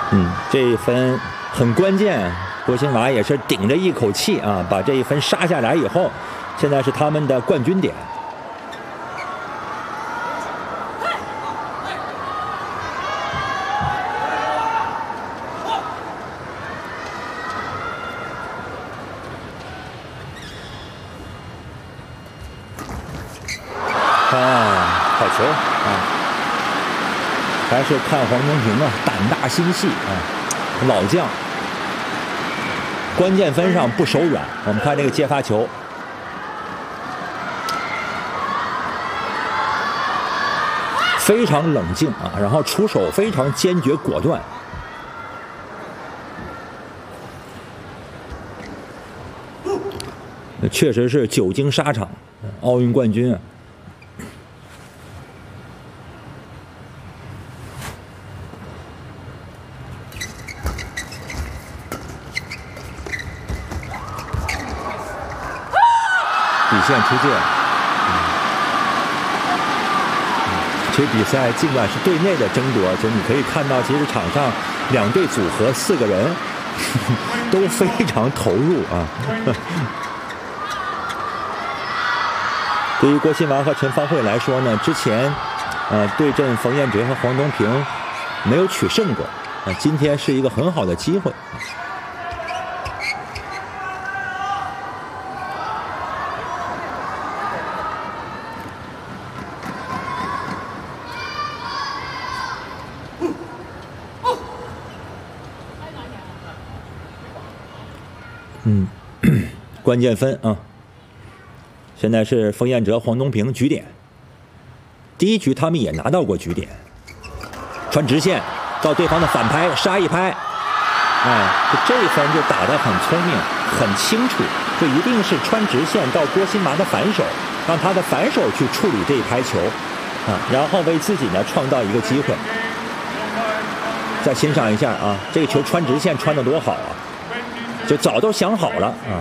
这一分很关键，郭新娃也是顶着一口气啊，把这一分杀下来以后，现在是他们的冠军点。好球啊！还是看黄东平啊，胆大心细啊，老将。关键分上不手软。我们看这个接发球，非常冷静啊，然后出手非常坚决果断。确实是久经沙场，奥运冠军啊。底线出界。这比赛尽管是队内的争夺，就你可以看到，其实场上两队组合4个人都非常投入啊。对于郭新娃和陈芳慧来说呢，之前对阵冯彦哲和黄东平没有取胜过，今天是一个很好的机会。关键分啊！现在是冯彦哲、黄东平局点。第一局他们也拿到过局点，传直线到对方的反拍杀一拍，这一分就打得很聪明、很清楚，就一定是穿直线到郭新娃的反手，让他的反手去处理这一拍球，然后为自己呢创造一个机会。再欣赏一下啊，这个球穿直线穿得多好啊！就早都想好了啊。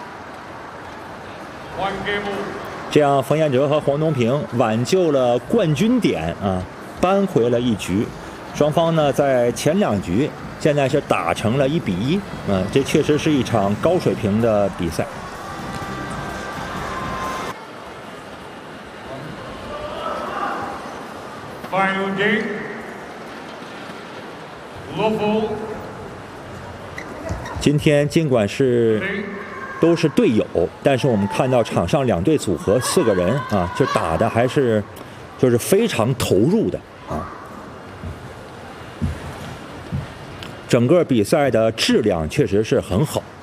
这样，冯彦哲和黄东平挽救了冠军点啊，扳回了一局。双方呢在前2局现在是打成了1比1，这确实是一场高水平的比赛。 Final game. Level. 今天尽管都是队友，但是我们看到场上2队组合4个人啊，就打的还是就是非常投入的啊。整个比赛的质量确实是很好。